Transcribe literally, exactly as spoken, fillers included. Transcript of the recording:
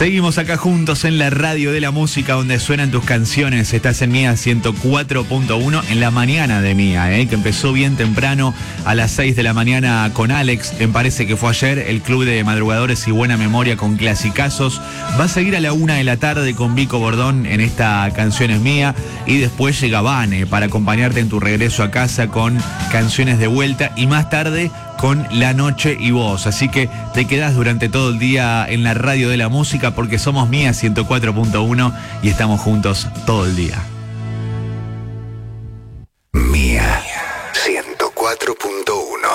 Seguimos acá juntos en la radio de la música donde suenan tus canciones. Estás en Mía ciento cuatro punto uno en la mañana de Mía, ¿eh? Que empezó bien temprano a las seis de la mañana con Alex. Me parece que fue ayer el Club de Madrugadores y Buena Memoria con clasicazos. Va a seguir a la una de la tarde con Vico Bordón en esta Canción es Mía. Y después llega Vane para acompañarte en tu regreso a casa con Canciones de Vuelta. Y más tarde con La Noche y Vos. Así que te quedás durante todo el día en la radio de la música porque somos Mía ciento cuatro punto uno y estamos juntos todo el día.